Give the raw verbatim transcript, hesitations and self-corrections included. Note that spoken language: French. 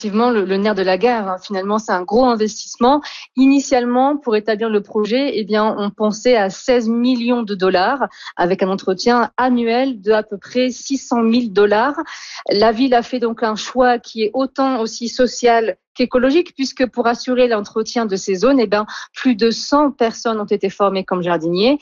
Effectivement, le, le nerf de la guerre, hein. Finalement, c'est un gros investissement. Initialement, pour établir le projet, eh bien, on pensait à seize millions de dollars avec un entretien annuel de à peu près six cent mille dollars. La ville a fait donc un choix qui est autant aussi social qu'écologique, puisque pour assurer l'entretien de ces zones, eh ben, plus de cent personnes ont été formées comme jardiniers.